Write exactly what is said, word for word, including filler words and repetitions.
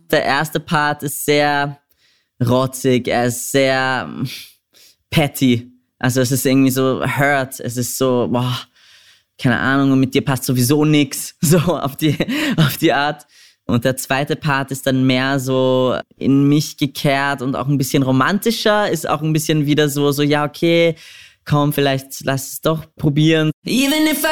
Der erste Part ist sehr rotzig, er ist sehr petty. Also es ist irgendwie so hurt, es ist so, boah, keine Ahnung, und mit dir passt sowieso nix, so auf die, auf die Art. Und der zweite Part ist dann mehr so in mich gekehrt und auch ein bisschen romantischer, ist auch ein bisschen wieder so, so ja, okay, komm, vielleicht lass es doch probieren. Even if I